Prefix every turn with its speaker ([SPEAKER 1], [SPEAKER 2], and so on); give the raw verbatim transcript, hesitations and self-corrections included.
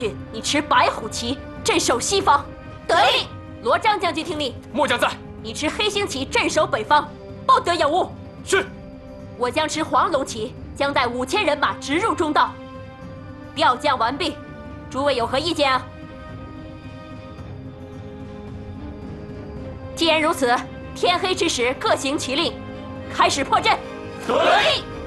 [SPEAKER 1] 你持白虎旗镇守西方。得令。罗章将军听令。
[SPEAKER 2] 末将在。
[SPEAKER 1] 你持黑星旗镇守北方，报得有误。
[SPEAKER 2] 是。
[SPEAKER 1] 我将持黄龙旗，将带五千人马直入中道。调将完毕，诸位有何意见啊？既然如此，天黑之时各行其令，开始破阵。
[SPEAKER 2] 得令。